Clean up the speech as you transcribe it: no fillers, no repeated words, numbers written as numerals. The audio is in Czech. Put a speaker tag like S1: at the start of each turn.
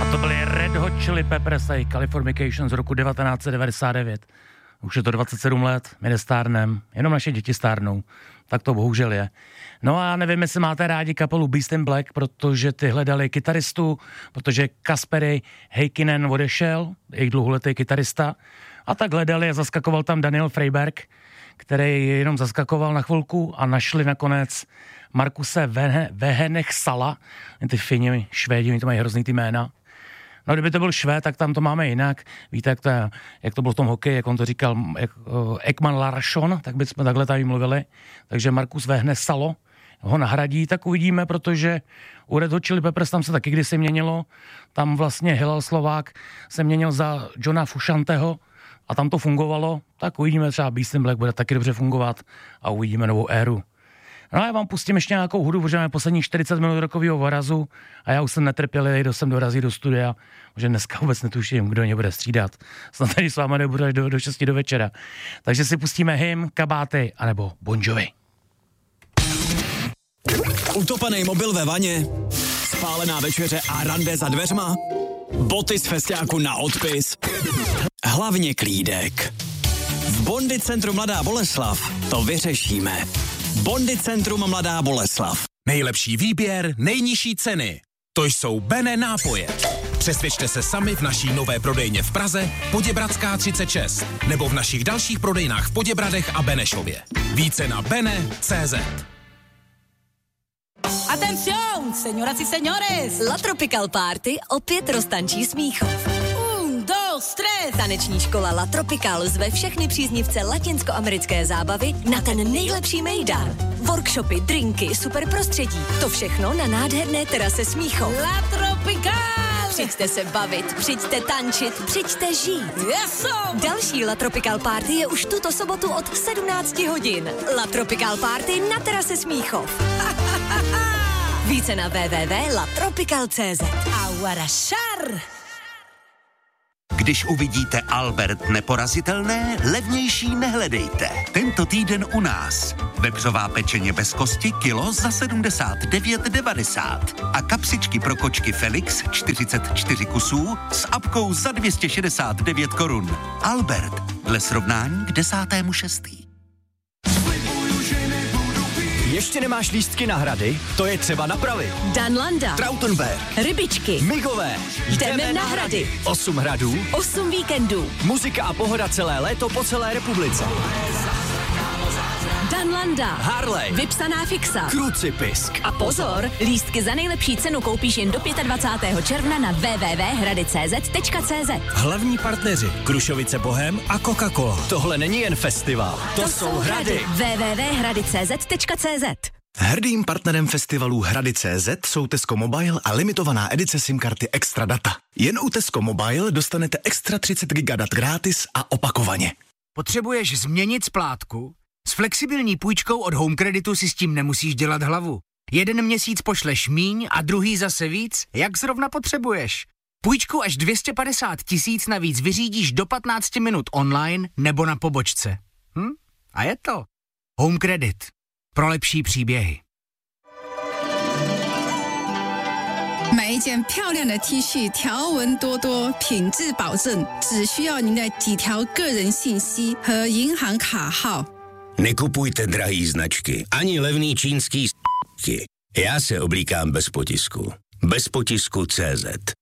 S1: To byly Red Hot Chili Peppers a Californication z roku 1999. Už je to 27 let, my nestárnem, jenom naše děti stárnou. Tak to bohužel je. No a nevím, jestli máte rádi kapelu Beast in Black, protože ty hledali kytaristu, protože Kasperi Heikkinen odešel, jejich dlouholetý kytarista, a tak hledali a zaskakoval tam Daniel Freiberg, který jenom zaskakoval na chvilku a našli nakonec Markuse Vehenechsala, ty Fini, Švédi, oni to mají hrozný ty jména. No, kdyby to byl Švéd, tak tam to máme jinak. Víte, jak to bylo v tom hokeji, jak on to říkal, Ekman Larsson, tak bychom takhle tady mluvili. Takže Markus Vehnešsalo ho nahradí, tak uvidíme, protože u Red Hot Chili Peppers tam se taky kdysi měnilo. Tam vlastně Hillel Slovák se měnil za Johna Fruscianteho a tam to fungovalo. Tak uvidíme, třeba Beast in Black bude taky dobře fungovat a uvidíme novou éru. No a já vám pustím ještě nějakou hudbu, protože máme posledních 40 minut rokového vorazu a já už jsem netrpělivý, kdo sem dorazí do studia, že dneska vůbec netuším, kdo mě bude střídat. Snad tady s váma nebudu až do 6 do večera. Takže si pustíme Hymn, Kabáty anebo Bon Jovi.
S2: Utopaný mobil ve vaně, spálená večeře a rande za dveřma, boty z festiáku na odpis, hlavně klídek. V Bondy centru Mladá Boleslav to vyřešíme. Bondy centrum Mladá Boleslav.
S3: Nejlepší výběr, nejnižší ceny. To jsou Bene nápoje. Přesvědčte se sami v naší nové prodejně v Praze, Poděbradská 36, nebo v našich dalších prodejnách v Poděbradech a Benešově. Více na bene.cz.
S4: Atención, señoras y señores!
S5: La Tropical Party opět roztančí Smíchov.
S4: 1, 2, 3.
S5: Taneční škola La Tropical zve všechny příznivce latinskoamerické zábavy na ten nejlepší mejdan. Workshopy, drinky, super prostředí. To všechno na nádherné terase Smíchov.
S4: La Tropical!
S5: Přijďte se bavit, přijďte tančit, přijďte žít.
S4: Yeso!
S5: Další La Tropical Party je už tuto sobotu od 17 hodin. La Tropical Party na terase Smíchov. Více na www.latropical.cz.
S4: Aguarašar!
S6: Když uvidíte Albert neporazitelné, levnější nehledejte. Tento týden u nás. Vepřová pečeně bez kosti kilo za 79,90 a kapsičky pro kočky Felix 44 kusů s apkou za 269 korun. Albert, dle srovnání k 10.6.
S2: Ještě nemáš lístky na hrady? To je třeba napravit.
S5: Danlanda,
S2: Trautenberg,
S5: Rybičky,
S2: Migové.
S5: Jdeme na hrady.
S2: 8 hradů,
S5: 8 víkendů.
S2: muzika a pohoda celé léto po celé republice.
S5: Danlanda,
S2: Harley,
S5: vypsaná fixa.
S2: Krucipisk.
S5: A pozor, lístky za nejlepší cenu koupíš jen do 25. června na www.hradicz.cz.
S7: Hlavní partneři Krušovice Bohem a Coca-Cola.
S2: Tohle není jen festival, to jsou hrady.
S5: www.hradicz.cz.
S8: Hrdým partnerem festivalů Hrady.cz jsou Tesco Mobile a limitovaná edice SIM-karty Extra Data. Jen u Tesco Mobile dostanete extra 30 GB dat gratis a opakovaně.
S9: Potřebuješ změnit splátku? S flexibilní půjčkou od Home Creditu si s tím nemusíš dělat hlavu. Jeden měsíc pošleš míň a druhý zase víc, jak zrovna potřebuješ. Půjčku až 250 000 navíc vyřídíš do 15 minut online nebo na pobočce. A je to Home Credit. Pro lepší příběhy.
S10: 买一件漂亮的 T 恤，条纹多多，品质保证，只需要您的几条个人信息和银行卡号。
S11: Nekupujte drahý značky, ani levný čínský s***ky. Já se oblíkám bez potisku. Bez potisku CZ.